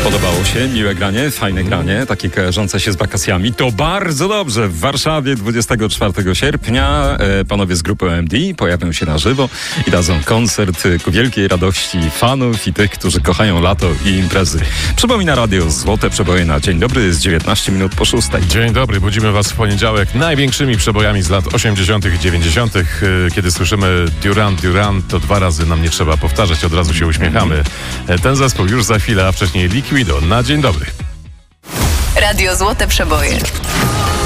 Podobało się, miłe granie, fajne granie, takie kojarzące się z wakacjami. To bardzo dobrze. W Warszawie 24 sierpnia panowie z grupy OMD pojawią się na żywo i dadzą koncert ku wielkiej radości fanów i tych, którzy kochają lato i imprezy. Przypomina radio Złote Przeboje na dzień dobry, jest 19 minut po 6. Dzień dobry, budzimy was w poniedziałek największymi przebojami z lat 80. i 90. Kiedy słyszymy Duran Duran, to dwa razy nam nie trzeba powtarzać, od razu się uśmiechamy. Ten zespół już za chwilę, a wcześniej Liquido na dzień dobry. Radio Złote Przeboje.